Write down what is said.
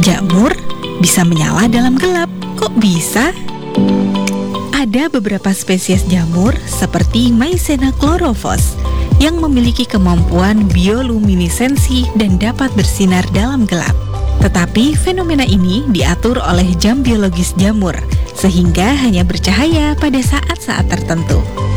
Jamur bisa menyala dalam gelap. Kok bisa? Ada beberapa spesies jamur seperti Mycena chlorophyllus yang memiliki kemampuan bioluminesensi dan dapat bersinar dalam gelap. Tetapi fenomena ini diatur oleh jam biologis jamur, sehingga hanya bercahaya pada saat-saat tertentu.